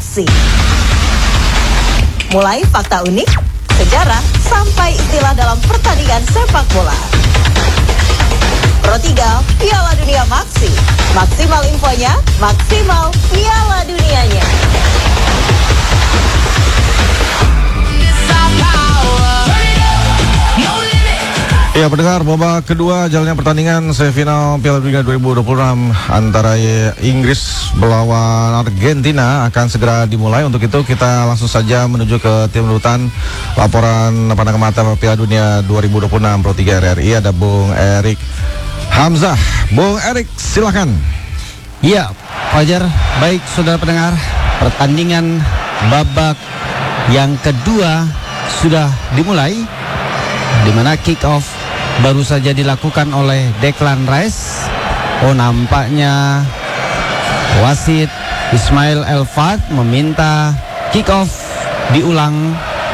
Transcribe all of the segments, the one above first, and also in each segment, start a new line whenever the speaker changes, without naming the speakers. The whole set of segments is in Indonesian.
Maksi. Mulai fakta unik, sejarah, sampai istilah dalam pertandingan sepak bola. Pro 3 Piala Dunia Maksi. Maksimal infonya, maksimal Piala Dunianya.
Ya pendengar, babak kedua jalannya pertandingan semifinal Piala Dunia 2026 antara Inggris melawan Argentina akan segera dimulai. Untuk itu kita langsung saja menuju ke tim liputan laporan pandangan mata Piala Dunia 2026 Pro 3 RRI. Ada Bung Erik Hamzah. Bung Erik, silakan.
Iya, Fajar. Baik, saudara pendengar, pertandingan babak yang kedua sudah dimulai, di mana kick off baru saja dilakukan oleh Declan Rice. Oh, nampaknya wasit Ismail Elfad meminta kick off diulang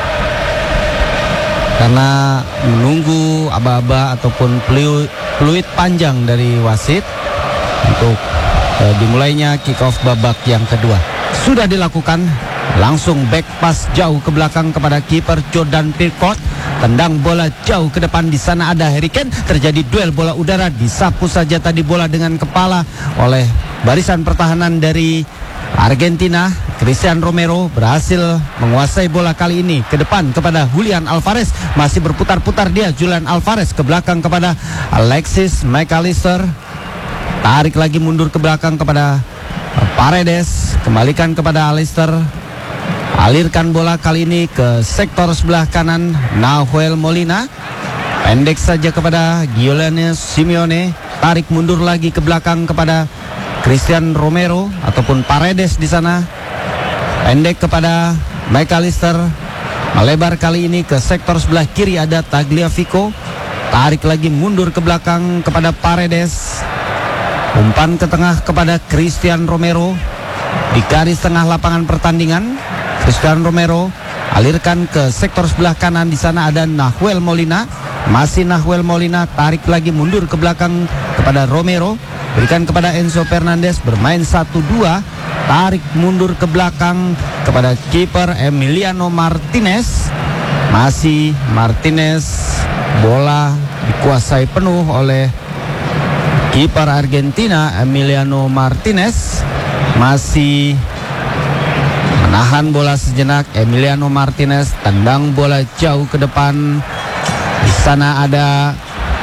karena menunggu aba-aba ataupun peluit panjang dari wasit untuk dimulainya kick off babak yang kedua. Sudah dilakukan, langsung back pass jauh ke belakang kepada kiper Jordan Pickford. Tendang bola jauh ke depan, di sana ada Harry Kane. Terjadi duel bola udara, disapu saja tadi bola dengan kepala oleh barisan pertahanan dari Argentina. Christian Romero berhasil menguasai bola kali ini ke depan kepada Julian Alvarez. Masih berputar-putar dia, Julian Alvarez ke belakang kepada Alexis McAllister. Tarik lagi mundur ke belakang kepada Paredes, kembalikan kepada Alistair. Alirkan bola kali ini ke sektor sebelah kanan Nahuel Molina. Pendek saja kepada Giuliano Simeone. Tarik mundur lagi ke belakang kepada Christian Romero ataupun Paredes di sana. Pendek kepada McAllister. Melebar kali ini ke sektor sebelah kiri ada Tagliafico. Tarik lagi mundur ke belakang kepada Paredes. Umpan ke tengah kepada Christian Romero. Di garis tengah lapangan pertandingan, Christian Romero alirkan ke sektor sebelah kanan. Di sana ada Nahuel Molina. Masih Nahuel Molina, tarik lagi mundur ke belakang kepada Romero. Berikan kepada Enzo Fernandez, bermain 1-2. Tarik mundur ke belakang kepada kiper Emiliano Martinez. Masih Martinez, bola dikuasai penuh oleh kiper Argentina Emiliano Martinez. Masih menahan bola sejenak Emiliano Martinez, tendang bola jauh ke depan. Di sana ada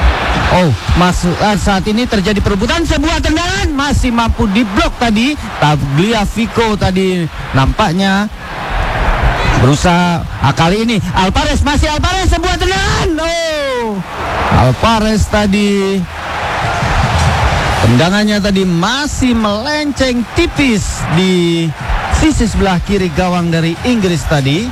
saat ini terjadi perebutan, sebuah tendangan masih mampu diblok tadi. Tagliafico tadi nampaknya berusaha kali ini Alvarez, masih Alvarez, sebuah tendangan. Alvarez tadi tendangannya tadi masih melenceng tipis di sisi sebelah kiri gawang dari Inggris tadi.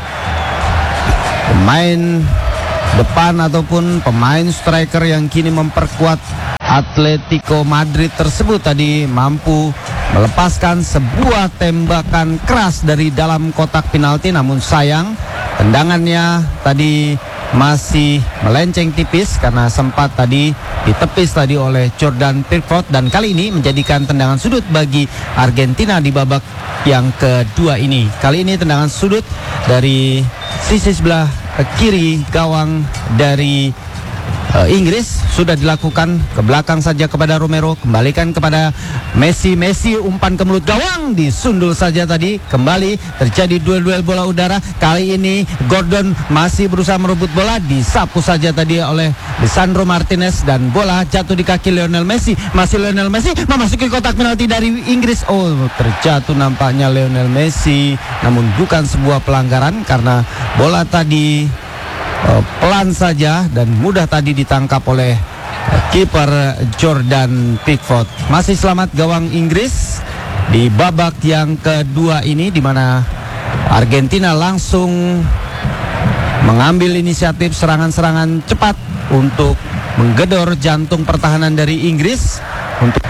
Pemain depan ataupun pemain striker yang kini memperkuat Atletico Madrid tersebut tadi mampu melepaskan sebuah tembakan keras dari dalam kotak penalti. Namun sayang, tendangannya tadi masih melenceng tipis karena sempat tadi ditepis tadi oleh Jordan Pickford, dan kali ini menjadikan tendangan sudut bagi Argentina di babak yang kedua ini. Kali ini tendangan sudut dari sisi sebelah kiri gawang dari Inggris sudah dilakukan, ke belakang saja kepada Romero, kembalikan kepada Messi. Umpan ke mulut gawang, disundul saja tadi. Kembali terjadi duel bola udara. Kali ini Gordon masih berusaha merebut bola, disapu saja tadi oleh Lisandro Martinez dan bola jatuh di kaki Lionel Messi. Masih Lionel Messi memasuki kotak penalti dari Inggris. Terjatuh nampaknya Lionel Messi, namun bukan sebuah pelanggaran karena bola tadi pelan saja dan mudah tadi ditangkap oleh kiper Jordan Pickford. Masih selamat gawang Inggris di babak yang kedua ini, di mana Argentina langsung mengambil inisiatif serangan-serangan cepat untuk menggedor jantung pertahanan dari Inggris untuk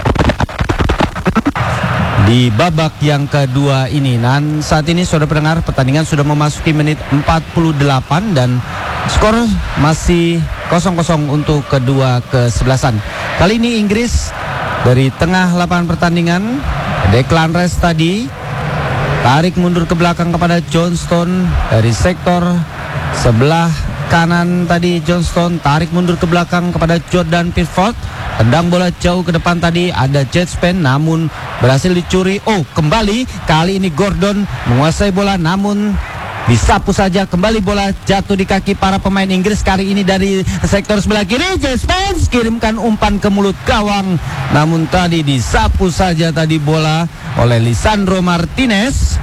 di babak yang kedua ini. Dan saat ini saudara pendengar, pertandingan sudah memasuki menit 48 dan skor masih 0-0 untuk kedua kesebelasan. Kali ini Inggris dari tengah lapangan pertandingan, Declan Rice tadi tarik mundur ke belakang kepada Johnston dari sektor sebelah kanan tadi. Johnston tarik mundur ke belakang kepada Jordan Pickford, tendang bola jauh ke depan tadi, ada Jet Spence namun berhasil dicuri. Oh, kembali kali ini Gordon menguasai bola namun disapu saja, kembali bola jatuh di kaki para pemain Inggris. Kali ini dari sektor sebelah kiri, Jet Spence kirimkan umpan ke mulut gawang, namun tadi disapu saja tadi bola oleh Lisandro Martinez.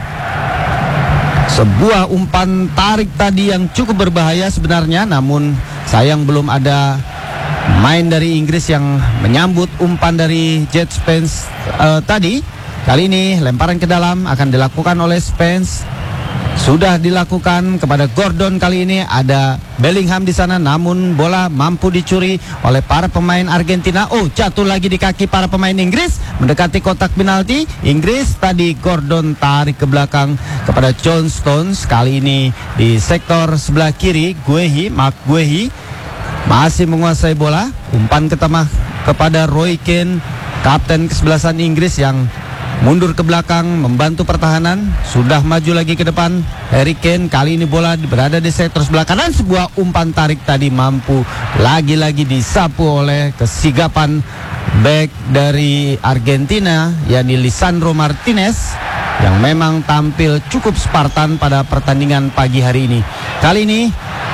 Sebuah umpan tarik tadi yang cukup berbahaya sebenarnya, namun sayang belum ada main dari Inggris yang menyambut umpan dari Jet Spence tadi. Kali ini lemparan ke dalam akan dilakukan oleh Spence. Sudah dilakukan kepada Gordon, kali ini ada Bellingham di sana namun bola mampu dicuri oleh para pemain Argentina. Oh, jatuh lagi di kaki para pemain Inggris mendekati kotak penalti. Inggris tadi Gordon tarik ke belakang kepada Johnston. Kali ini di sektor sebelah kiri Mark Guehi masih menguasai bola. Umpan ke tengah kepada Roy Keane, kapten kesebelasan Inggris yang mundur ke belakang membantu pertahanan. Sudah maju lagi ke depan Harry Kane, kali ini bola berada di sektor sebelah kanan. Sebuah umpan tarik tadi mampu lagi-lagi disapu oleh kesigapan back dari Argentina, yakni Lisandro Martinez, yang memang tampil cukup Spartan pada pertandingan pagi hari ini. Kali ini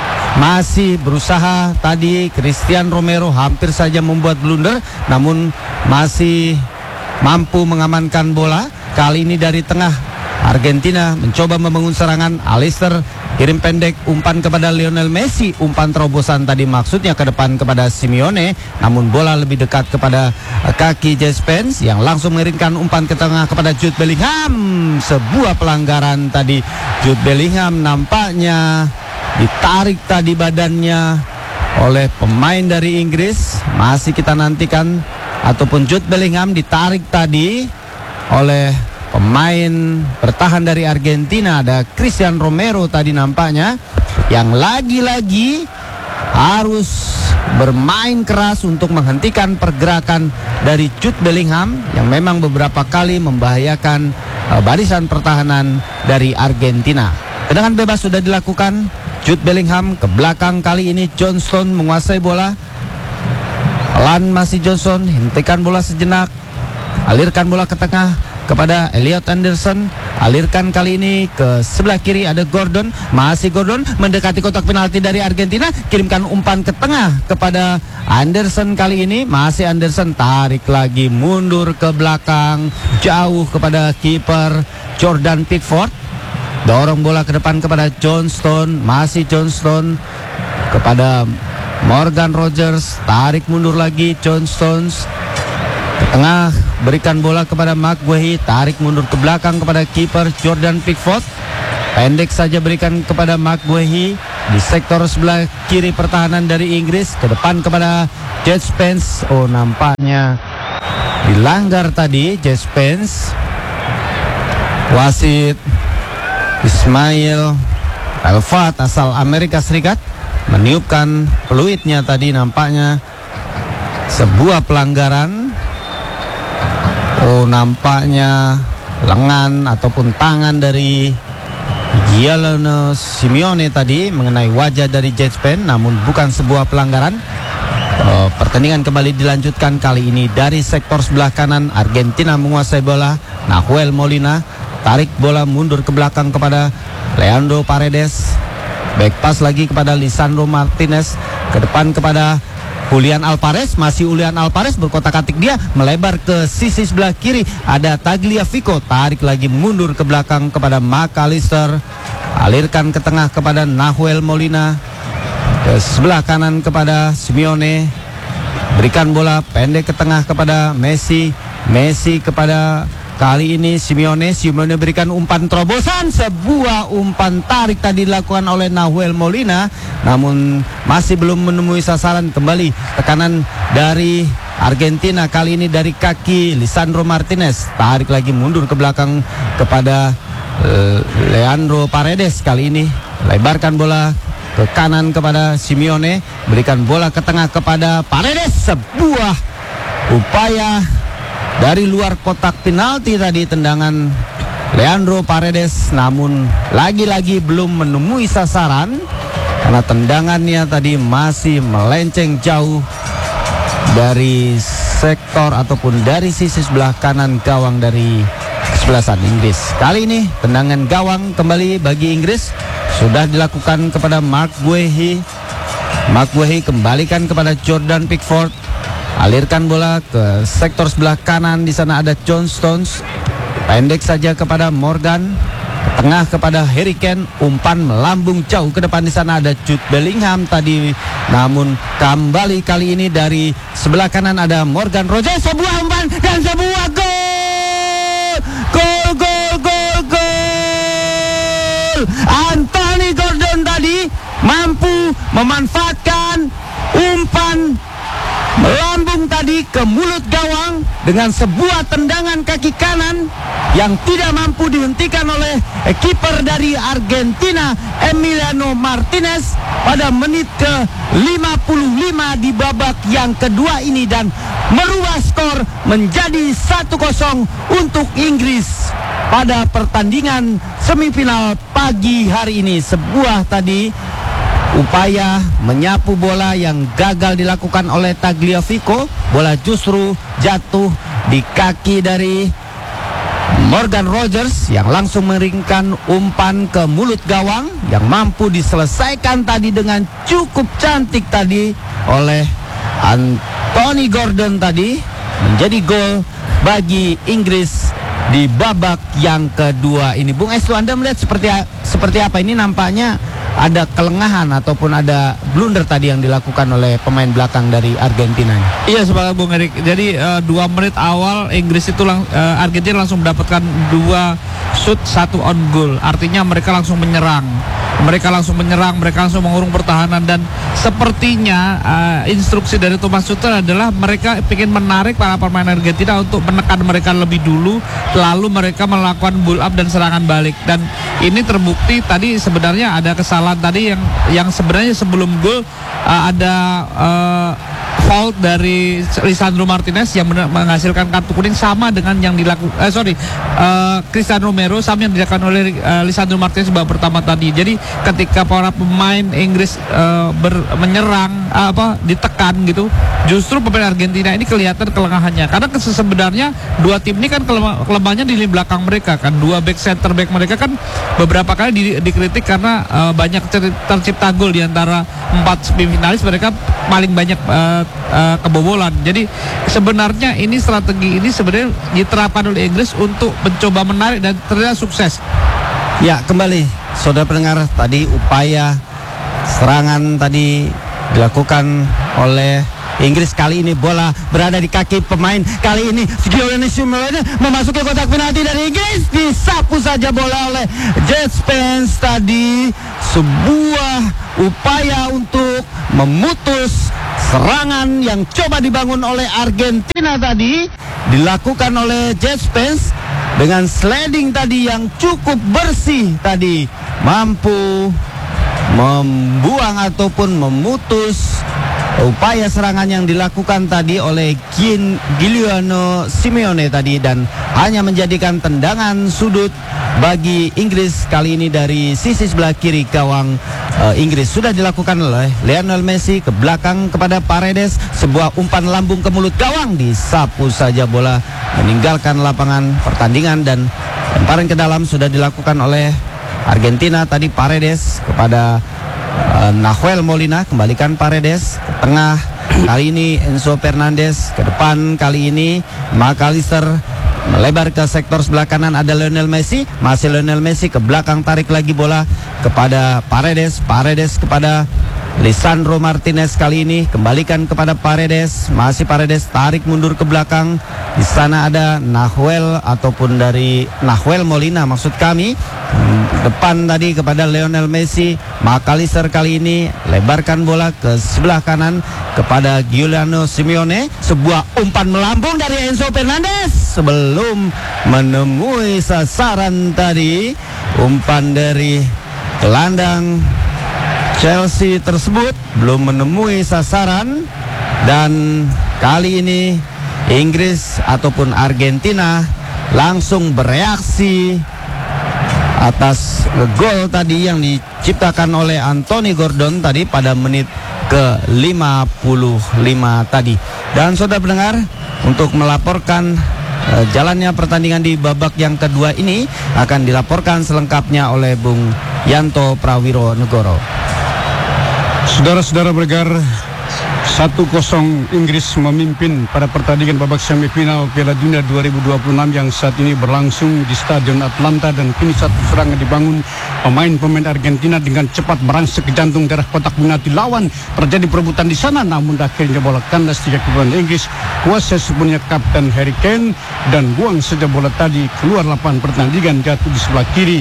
masih berusaha tadi Christian Romero hampir saja membuat blunder namun masih mampu mengamankan bola. Kali ini dari tengah Argentina mencoba membangun serangan. Alistair kirim pendek, umpan kepada Lionel Messi, umpan terobosan tadi maksudnya ke depan kepada Simeone, namun bola lebih dekat kepada kaki Jet Spence yang langsung mengirimkan umpan ke tengah kepada Jude Bellingham. Sebuah pelanggaran tadi. Jude Bellingham nampaknya ditarik tadi badannya oleh pemain dari Inggris. Masih kita nantikan, ataupun Jude Bellingham ditarik tadi oleh pemain bertahan dari Argentina. Ada Christian Romero tadi nampaknya yang lagi-lagi harus bermain keras untuk menghentikan pergerakan dari Jude Bellingham yang memang beberapa kali membahayakan barisan pertahanan dari Argentina. Tendangan bebas sudah dilakukan. Jude Bellingham ke belakang, kali ini Johnston menguasai bola. Pelan masih Johnson, hentikan bola sejenak, alirkan bola ke tengah kepada Elliot Anderson, alirkan kali ini ke sebelah kiri ada Gordon, masih Gordon mendekati kotak penalti dari Argentina, kirimkan umpan ke tengah kepada Anderson. Kali ini masih Anderson, tarik lagi mundur ke belakang jauh kepada kiper Jordan Pickford, dorong bola ke depan kepada Johnston, masih Johnston kepada Morgan Rogers, tarik mundur lagi Johnston ke tengah, berikan bola kepada Mark Guehi, tarik mundur ke belakang kepada kiper Jordan Pickford, pendek saja berikan kepada Mark Guehi di sektor sebelah kiri pertahanan dari Inggris, ke depan kepada Jet Spence. Oh, nampaknya dilanggar tadi Jet Spence. Wasit Ismail Elfat asal Amerika Serikat meniupkan peluitnya tadi, nampaknya sebuah pelanggaran. Oh, nampaknya lengan ataupun tangan dari Giuliano Simeone tadi mengenai wajah dari Jet Spence, namun bukan sebuah pelanggaran. Pertandingan kembali dilanjutkan, kali ini dari sektor sebelah kanan Argentina menguasai bola. Nahuel Molina tarik bola mundur ke belakang kepada Leandro Paredes, back pass lagi kepada Lisandro Martinez, ke depan kepada Julian Alvarez, masih Julian Alvarez berkotak-atik, dia melebar ke sisi sebelah kiri, ada Tagliafico, tarik lagi mundur ke belakang kepada McAllister, alirkan ke tengah kepada Nahuel Molina, ke sebelah kanan kepada Simeone, berikan bola pendek ke tengah kepada Messi kepada kali ini Simeone berikan umpan terobosan, sebuah umpan tarik tadi dilakukan oleh Nahuel Molina, namun masih belum menemui sasaran. Kembali tekanan dari Argentina, kali ini dari kaki Lisandro Martinez, tarik lagi mundur ke belakang kepada Leandro Paredes, kali ini lebarkan bola ke kanan kepada Simeone, berikan bola ke tengah kepada Paredes, sebuah upaya dari luar kotak penalti tadi, tendangan Leandro Paredes, namun lagi-lagi belum menemui sasaran karena tendangannya tadi masih melenceng jauh dari sektor ataupun dari sisi sebelah kanan gawang dari kesebelasan Inggris. Kali ini tendangan gawang kembali bagi Inggris sudah dilakukan kepada Mark Guehi. Mark Guehi kembalikan kepada Jordan Pickford. Alirkan bola ke sektor sebelah kanan. Di sana ada John Stones. Pendek saja kepada Morgan. Tengah kepada Harry Kane. Umpan melambung jauh ke depan. Di sana ada Jude Bellingham tadi. Namun kembali kali ini dari sebelah kanan ada Morgan Rogers. Sebuah umpan dan sebuah gol. Gol. Anthony Gordon tadi mampu memanfaatkan umpan melambung tadi ke mulut gawang dengan sebuah tendangan kaki kanan yang tidak mampu dihentikan oleh kiper dari Argentina Emiliano Martinez pada menit ke-55 di babak yang kedua ini dan merubah skor menjadi 1-0 untuk Inggris pada pertandingan semifinal pagi hari ini. Sebuah tadi upaya menyapu bola yang gagal dilakukan oleh Tagliafico. Bola justru jatuh di kaki dari Morgan Rogers yang langsung meringkan umpan ke mulut gawang yang mampu diselesaikan tadi dengan cukup cantik tadi oleh Anthony Gordon tadi, menjadi gol bagi Inggris di babak yang kedua ini. Bung Estu, Anda melihat seperti apa? Ini nampaknya ada kelengahan ataupun ada blunder tadi yang dilakukan oleh pemain belakang dari Argentina.
Iya, sepakat Bung Erik. Jadi 2 menit awal Inggris itu Argentina langsung mendapatkan 2 shoot, 1 on goal. Artinya mereka langsung menyerang. Mereka langsung mengurung pertahanan dan sepertinya instruksi dari Thomas Tuchel adalah mereka ingin menarik para pemain Argentina untuk menekan mereka lebih dulu, lalu mereka melakukan build up dan serangan balik. Dan ini terbukti tadi sebenarnya ada kesalahan tadi yang sebenarnya sebelum gol ada fault dari Lisandro Martinez yang menghasilkan kartu kuning sama dengan yang dilakukan Cristiano Romero, sama yang dilakukan oleh Lisandro Martinez babak pertama tadi. Jadi ketika para pemain Inggris menyerang ditekan gitu, justru pemain Argentina ini kelihatan kelengahannya karena sebenarnya dua tim ini kan kelemahannya di lini belakang mereka kan. Dua center back mereka kan beberapa kali dikritik karena banyak tercipta gol di antara 4 semifinalis, mereka paling banyak kebobolan. Jadi sebenarnya ini strategi ini sebenarnya diterapkan oleh Inggris untuk mencoba menarik dan ternyata sukses.
Ya, kembali saudara pendengar, tadi upaya serangan tadi dilakukan oleh Inggris. Kali ini bola berada di kaki pemain. Kali ini Giovanni Simeone memasuki kotak penalti dari Inggris. Disapu saja bola oleh Jet Spence tadi. Sebuah upaya untuk memutus serangan yang coba dibangun oleh Argentina tadi dilakukan oleh Jet Spence dengan sliding tadi yang cukup bersih tadi, mampu membuang ataupun memutus upaya serangan yang dilakukan tadi oleh Giuliano Simeone tadi dan hanya menjadikan tendangan sudut bagi Inggris kali ini dari sisi sebelah kiri gawang Inggris. Sudah dilakukan oleh Lionel Messi ke belakang kepada Paredes, sebuah umpan lambung ke mulut gawang, disapu saja bola meninggalkan lapangan pertandingan dan lemparan ke dalam sudah dilakukan oleh Argentina tadi. Paredes kepada Nahuel Molina, kembalikan Paredes ke tengah. Kali ini Enzo Fernandez ke depan, kali ini McAllister melebar ke sektor sebelah kanan, ada Lionel Messi, masih Lionel Messi ke belakang, tarik lagi bola kepada Paredes kepada Lisandro Martinez, kali ini kembalikan kepada Paredes, masih Paredes tarik mundur ke belakang. Di sana ada Nahuel ataupun dari Nahuel Molina maksud kami. Depan tadi kepada Lionel Messi, McAllister kali ini lebarkan bola ke sebelah kanan kepada Giuliano Simeone. Sebuah umpan melambung dari Enzo Fernandez sebelum menemui sasaran tadi. Umpan dari gelandang Chelsea tersebut belum menemui sasaran dan kali ini Inggris ataupun Argentina langsung bereaksi atas gol tadi yang diciptakan oleh Anthony Gordon tadi pada menit ke-55 tadi. Dan saudara pendengar, untuk melaporkan jalannya pertandingan di babak yang kedua ini akan dilaporkan selengkapnya oleh Bung Yanto Prawiro Negoro.
Saudara-saudara pendengar, 1-0 Inggris memimpin pada pertandingan babak semifinal Piala Dunia 2026 yang saat ini berlangsung di Stadion Atlanta, dan kini satu serangan dibangun pemain-pemain Argentina dengan cepat merangsek ke jantung daerah kotak penalti lawan. Terjadi perebutan di sana, namun akhirnya bola kandas di kaki pemain Inggris. Kuasa sepenuhnya Kapten Harry Kane dan buang saja bola tadi keluar lapangan pertandingan, jatuh di sebelah kiri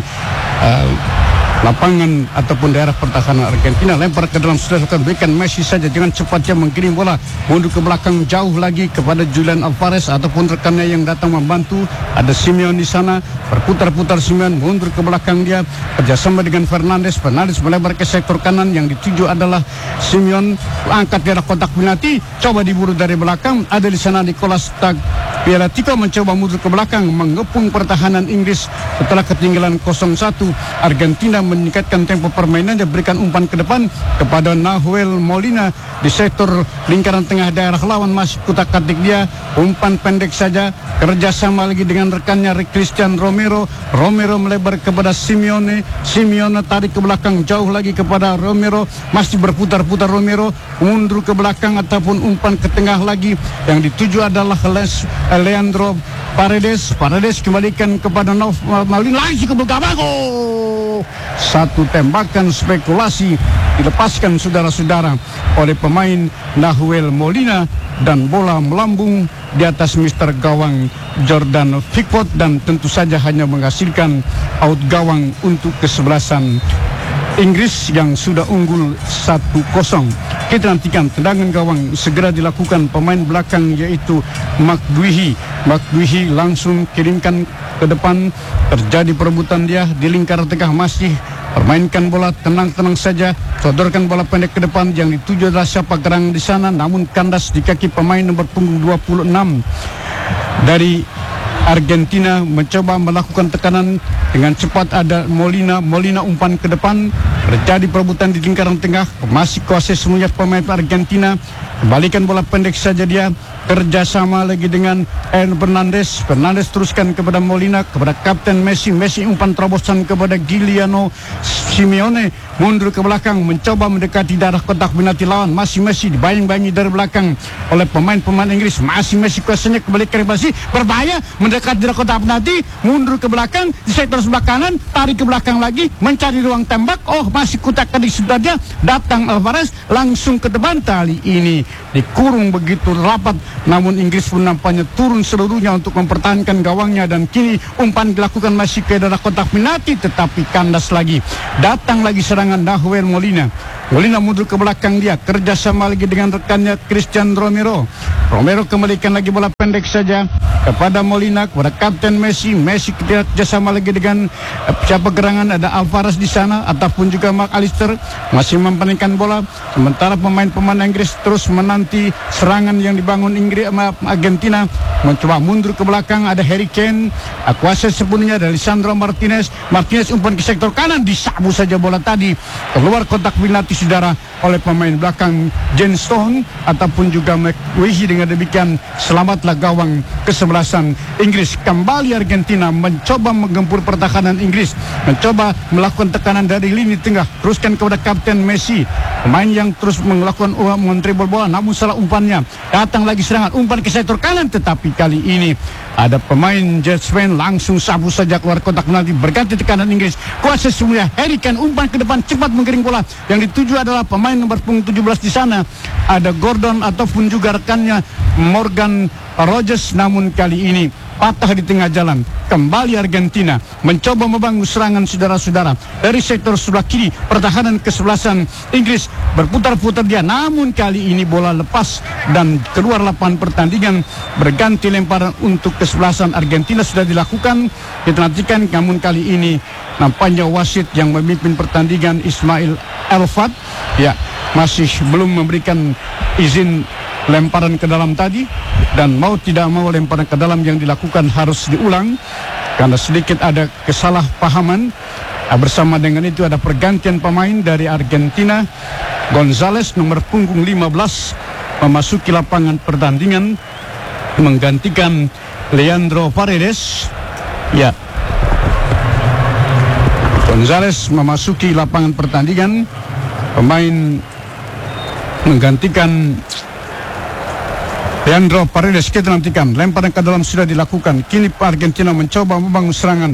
lapangan ataupun daerah pertahanan Argentina. Lempar ke dalam, sudah berikan Messi saja dengan cepatnya mengirim bola mundur ke belakang jauh lagi kepada Julian Alvarez ataupun rekannya yang datang membantu. Ada Simeone di sana, berputar-putar Simeone mundur ke belakang dia kerjasama dengan Fernandes. Fernandes melebar ke sektor kanan, yang dituju adalah Simeone, angkat daerah kotak penalti, coba diburu dari belakang. Ada di sana Nicolas Tagliafico mencoba mundur ke belakang mengepung pertahanan Inggris setelah ketinggalan 0-1. Argentina meningkatkan tempo permainannya, berikan umpan ke depan kepada Nahuel Molina di sektor lingkaran tengah daerah lawan, masih kutak-katik dia, umpan pendek saja, kerjasama lagi dengan rekannya Cristian Romero. Romero melebar kepada Simeone, Simeone tarik ke belakang jauh lagi kepada Romero, masih berputar-putar Romero, mundur ke belakang ataupun umpan ke tengah lagi, yang dituju adalah Leandro Paredes. Paredes kembalikan kepada Molina, langsung ke belakang. Satu tembakan spekulasi dilepaskan saudara-saudara oleh pemain Nahuel Molina, dan bola melambung di atas mister gawang Jordan Pickford, dan tentu saja hanya menghasilkan out gawang untuk kesebelasan Inggris yang sudah unggul 1-0. Kita nantikan tendangan gawang segera dilakukan pemain belakang, yaitu McGuihi. McGuihi langsung kirimkan ke depan, terjadi perebutan dia di lingkar tengah, masih permainkan bola tenang-tenang saja, sodorkan bola pendek ke depan, yang dituju adalah siapa gerang di sana, namun kandas di kaki pemain nomor punggung 26 dari Argentina. Mencoba melakukan tekanan dengan cepat, ada Molina umpan ke depan, terjadi perebutan di lingkaran tengah, masih kuasai semuanya pemain Argentina, kembalikan bola pendek saja dia, kerjasama lagi dengan Fernandes. Fernandes teruskan kepada Molina, kepada Kapten Messi. Messi umpan terobosan kepada Giuliano Simeone, mundur ke belakang, mencoba mendekati daerah kotak penalti lawan. Masih Messi dibayang-bayangi dari belakang oleh pemain-pemain Inggris. Masih Messi kuasanya, kembali ke Messi, berbahaya mendekati daerah kotak penalti, mundur ke belakang di sektor sebelah kanan, tarik ke belakang lagi, mencari ruang tembak. Oh, masih kutak-katik sebelahnya, datang Alvarez langsung ke depan. Kali ini dikurung begitu rapat, namun Inggris pun nampaknya turun seluruhnya untuk mempertahankan gawangnya, dan kini umpan dilakukan masih ke daerah kotak penalti, tetapi kandas lagi. Datang lagi serangan Nahuel Molina. Molina mundur ke belakang dia, kerjasama lagi dengan rekannya Cristian Romero. Romero kembalikan lagi bola pendek saja kepada Molina, kepada Kapten Messi. Messi kerjasama lagi dengan siapa gerangan, ada Alvarez di sana ataupun juga McAllister, masih mempanenkan bola. Sementara pemain-pemain Inggris terus menanti serangan yang dibangun Argentina, mencoba mundur ke belakang, ada Harry Kane, kuasa sepenuhnya dari Lisandro Martinez. Martinez umpan ke sektor kanan, disabu saja bola tadi keluar kotak penalti saudara oleh pemain belakang Jane Stone ataupun juga McGuihi. Dengan demikian selamatlah gawang kesebelasan Inggris. Kembali Argentina mencoba menggempur pertahanan Inggris, mencoba melakukan tekanan dari lini tengah, teruskan kepada Kapten Messi, pemain yang terus melakukan men-dribble bola, namun salah umpannya. Datang lagi serangan, umpan ke sektor kanan, tetapi kali ini ada pemain Jetsman langsung sabu saja keluar kotak penalti, berganti tekanan Inggris. Kuasa semuanya Harry Kane, umpan ke depan, cepat menggiring bola, yang dituju adalah pemain nomor punggung 17 di sana, ada Gordon ataupun juga rekannya Morgan Rogers, namun kali ini patah di tengah jalan. Kembali Argentina mencoba membangun serangan saudara-saudara dari sektor sebelah kiri, pertahanan kesebelasan Inggris berputar-putar dia, namun kali ini bola lepas dan keluar lapangan pertandingan. Berganti lemparan untuk kesebelasan Argentina sudah dilakukan, kita nantikan, namun kali ini nampaknya wasit yang memimpin pertandingan Ismail Elfat ya masih belum memberikan izin lemparan ke dalam tadi, dan mau tidak mau lemparan ke dalam yang dilakukan harus diulang. karena sedikit ada kesalahpahaman. Bersama dengan itu ada pergantian pemain dari Argentina. Gonzales nomor punggung 15 memasuki lapangan pertandingan menggantikan Leandro Paredes. Ya, Gonzales memasuki lapangan pertandingan, pemain menggantikan Leandro Paredes. Kita nantikan lemparan ke dalam sudah dilakukan. Kini Argentina mencoba membangun serangan.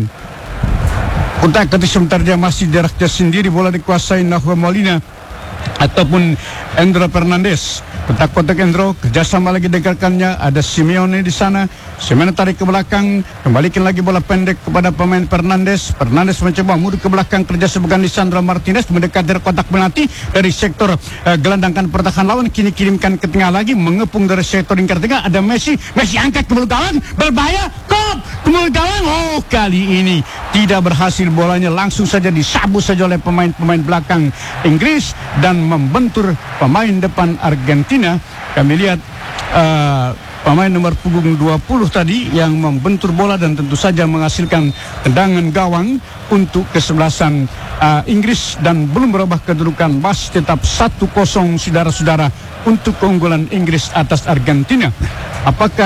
Utak-atik sebentar dia masih jaraknya sendiri, bola dikuasai Nahuel Molina ataupun Endro Fernandez. Kotak-kotak Endro, kerjasama lagi dengarkannya. Ada Simeone di sana. Simeone tarik ke belakang, kembalikan lagi bola pendek kepada pemain Fernandez. Fernandez mencoba mundur ke belakang, kerjasama dengan Lisandro Martinez mendekat dari kotak penalti dari sektor gelandangkan pertahanan lawan. Kini kirimkan ke tengah lagi, mengepung dari sektor lingkar tengah. Ada Messi, Messi angkat ke mulut gawang, berbahaya, kop ke mulut gawang. Oh, kali ini tidak berhasil, bolanya langsung saja disabu saja oleh pemain-pemain belakang Inggris dan membentur pemain depan Argentina. Kami lihat pemain nomor punggung 20 tadi yang membentur bola dan tentu saja menghasilkan tendangan gawang untuk kesebelasan Inggris, dan belum berubah kedudukan, masih tetap 1-0 saudara-saudara untuk keunggulan Inggris atas Argentina. Apakah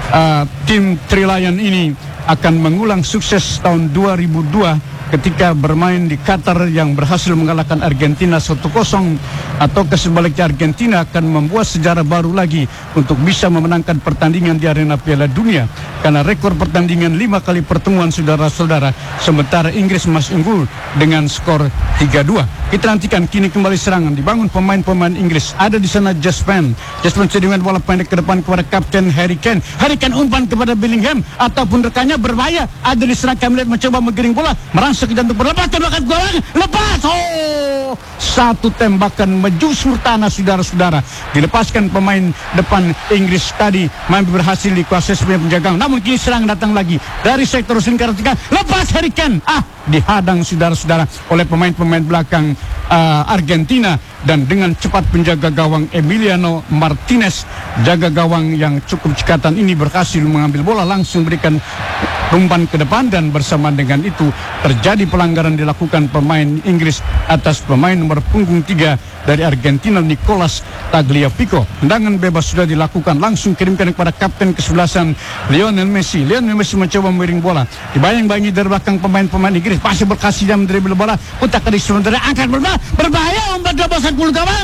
tim Trilion ini akan mengulang sukses tahun 2002 ketika bermain di Qatar yang berhasil mengalahkan Argentina 1-0, atau sebaliknya Argentina akan membuat sejarah baru lagi untuk bisa memenangkan pertandingan di arena Piala Dunia, karena rekor pertandingan 5 kali pertemuan saudara-saudara, sementara Inggris masih unggul dengan skor 3-2. Kita nantikan. Kini kembali serangan dibangun pemain-pemain Inggris. Ada di sana Jasper sedang bola pendek ke depan kepada Kapten Harry Kane. Harry Kane umpan kepada Bellingham ataupun rekannya, berbahaya. Ada di sana kami lihat mencoba menggiring bola, merangsek ke jantung bola, lepas tembakan gawang, lepas. Oh, satu tembakan menjusur tanah saudara-saudara. Dilepaskan pemain depan Inggris tadi, mampu berhasil dikuasai sebagai penjaga. Namun kini serang datang lagi dari sektor lingkar tengah, lepas Harry Kane. Dihadang saudara-saudara oleh pemain-pemain belakang Argentina, dan dengan cepat penjaga gawang Emiliano Martinez, jaga gawang yang cukup cekatan ini, berhasil mengambil bola, langsung berikan umpan ke depan, dan bersama dengan itu terjadi pelanggaran dilakukan pemain Inggris atas pemain nomor punggung 3 dari Argentina, Nicolas Tagliafico. Tendangan bebas sudah dilakukan, langsung kirimkan kepada kapten kesebelasan Lionel Messi. Lionel Messi mencoba memiring bola, dibayang-bayangi dari belakang pemain-pemain Inggris, masih berkasih dan dribble bola, putar ke sementara, angkat bola, berbahaya, umpan lepasan gol gawang.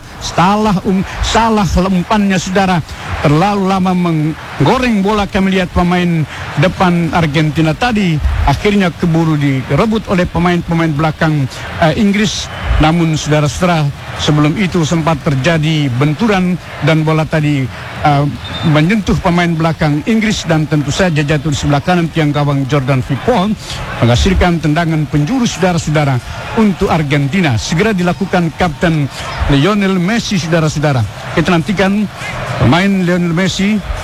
Salah umpannya saudara, terlalu lama menggoreng bola. Kami lihat pemain depan Argentina tadi akhirnya keburu direbut oleh pemain-pemain belakang Inggris. Namun saudara-saudara, sebelum itu sempat terjadi benturan dan bola tadi menyentuh pemain belakang Inggris, dan tentu saja jatuh di sebelah kanan tiang gawang Jordan Pickford, menghasilkan tendangan penjuru saudara-saudara untuk Argentina. Segera dilakukan Kapten Lionel Messi saudara-saudara. Kita nantikan pemain Lionel Messi